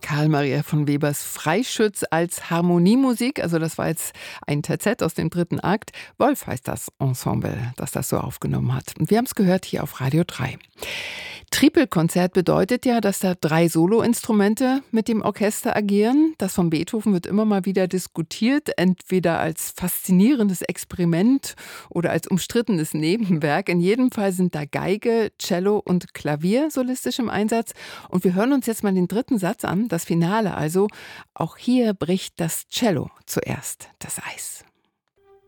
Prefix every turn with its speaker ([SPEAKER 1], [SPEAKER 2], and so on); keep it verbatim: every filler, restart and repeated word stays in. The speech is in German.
[SPEAKER 1] Karl Maria von Webers Freischütz als Harmoniemusik. Also das war jetzt ein Terzett aus dem dritten Akt. Wolf heißt das Ensemble, das das so aufgenommen hat. Und wir haben es gehört hier auf Radio drei. Tripelkonzert bedeutet ja, dass da drei Soloinstrumente mit dem Orchester agieren. Das von Beethoven wird immer mal wieder diskutiert, entweder als faszinierendes Experiment oder als umstrittenes Nebenwerk. In jedem Fall sind da Geige, Cello und Klavier solistisch im Einsatz. Und wir hören uns jetzt mal den dritten Satz an, das Finale also. Auch hier bricht das Cello zuerst das Eis.